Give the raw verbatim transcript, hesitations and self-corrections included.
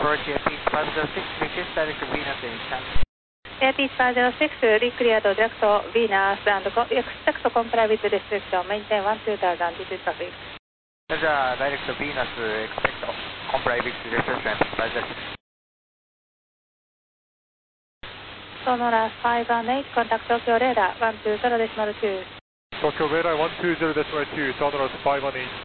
Approach Airpeace five zero six, request direct to Venus in channel. Airpeace five zero six, declare to direct to Venus and expect to comply with restriction, maintain one two thousand altitude traffic. Roger, direct to Venus, expect to comply with restriction five zero six. Sonora five one eight, contact Tokyo radar one two zero decimal two. Tokyo radar one two zero decimal two, Sonoras five one eight.